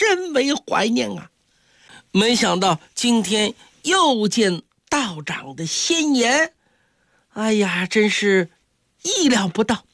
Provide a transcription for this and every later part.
甚为怀念啊！没想到今天又见道长的仙言，哎呀，真是意料不到。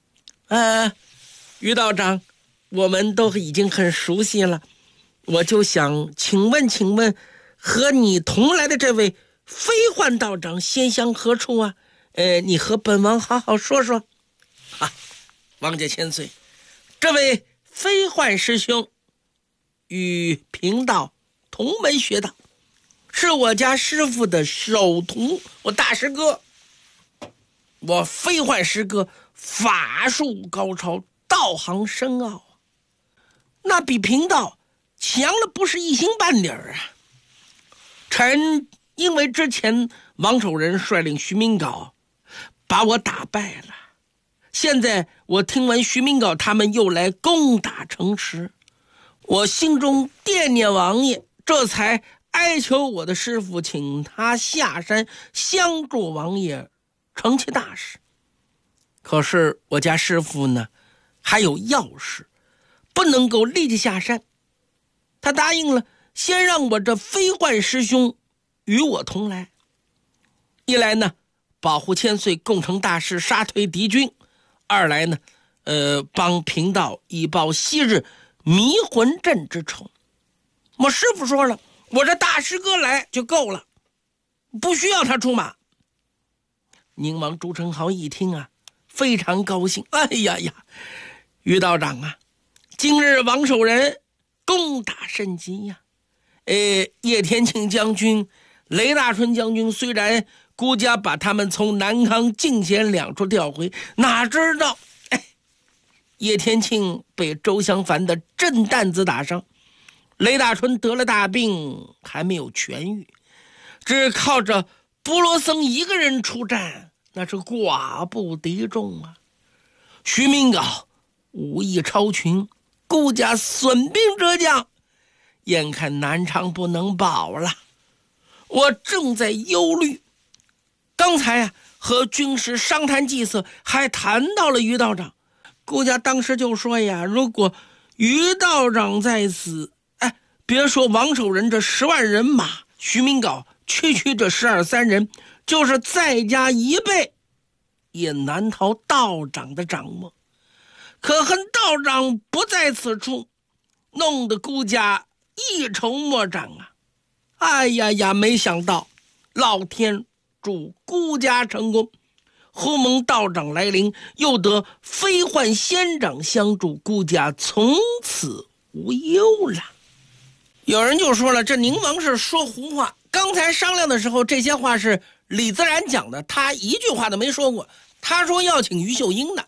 于道长，我们都已经很熟悉了，我就想请问，和你同来的这位飞幻道长仙乡何处啊？你和本王好好说说。王家千岁，这位飞幻师兄与贫道同门学道，是我家师傅的首徒，我大师哥。我飞幻师哥法术高超，道行深奥，那比贫道强了不是一星半点啊！臣因为之前王守仁率领徐明镐把我打败了，现在我听闻徐明镐他们又来攻打城池，我心中惦念王爷，这才哀求我的师父，请他下山相助王爷成其大事。可是我家师父呢，还有要事，不能够立即下山。他答应了，先让我这飞幻师兄与我同来，一来呢保护千岁共成大事，杀退敌军；二来呢帮贫道以报昔日迷魂阵之仇。我师父说了，我这大师哥来就够了，不需要他出马。宁王朱宸濠一听啊，非常高兴。哎呀呀，于道长啊，今日王守仁攻打甚急呀！叶天庆将军、雷大春将军虽然孤家把他们从南康、进贤两处调回，哪知道叶天庆被周襄樊的震担子打伤，雷大春得了大病还没有痊愈，只靠着波罗僧一个人出战，那是寡不敌众啊！徐明镐武艺超群，孤家损兵折将，眼看南昌不能保了，我正在忧虑。刚才和军师商谈计策，还谈到了于道长。顾家当时就说呀，如果于道长在此，别说王守仁这10万人马，徐明镐区这12、3人，就是再加1倍，也难逃道长的掌握。可恨道长不在此处，弄得顾家一筹莫展啊！哎呀呀，没想到老天助顾家成功，忽蒙道长来临，又得飞幻仙长相助，顾家从此无忧了。有人就说了，这宁王是说胡话，刚才商量的时候这些话是李自然讲的，他一句话都没说过。他说要请于秀英的，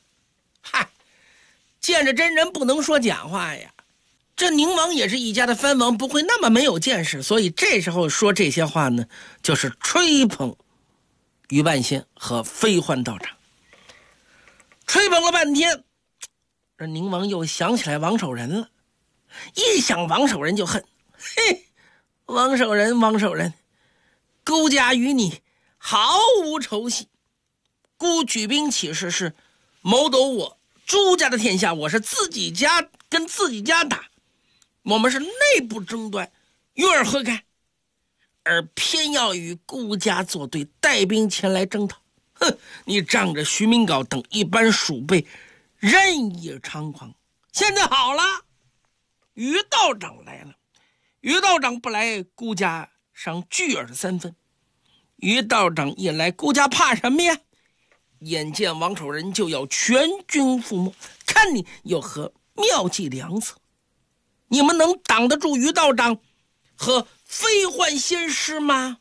见着真人不能说假话呀。这宁王也是一家的藩王，不会那么没有见识，所以这时候说这些话呢，就是吹捧于半仙和飞幻道长。吹捧了半天，这宁王又想起来王守仁了，一想王守仁就恨，王守仁，孤家与你毫无仇隙，孤举兵起事是谋夺我朱家的天下，我是自己家跟自己家打，我们是内部争端，与尔何干？而偏要与顾家作对，带兵前来征讨。你仗着徐明镐等一般鼠辈任意猖狂。现在好了，于道长来了，于道长不来，顾家伤惧耳3分。于道长一来，顾家怕什么呀？眼见王守仁就要全军覆没，看你有何妙计良策？你们能挡得住于道长和飞幻仙师吗？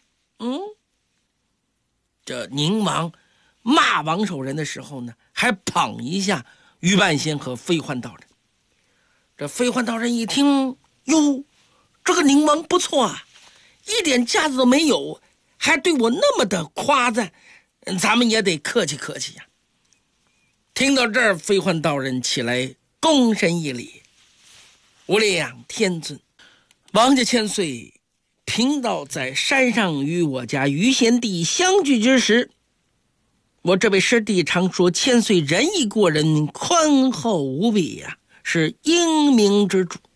这宁王骂王守仁的时候呢，还捧一下于半仙和飞幻道人。这飞幻道人一听，哟，这个宁王不错啊，一点架子都没有，还对我那么的夸赞，咱们也得客气客气呀。听到这儿，飞幻道人起来躬身一礼，无量天尊，王家千岁，贫道在山上与我家于贤弟相聚之时，我这位师弟常说千岁仁义过人，宽厚无比呀，是英明之主。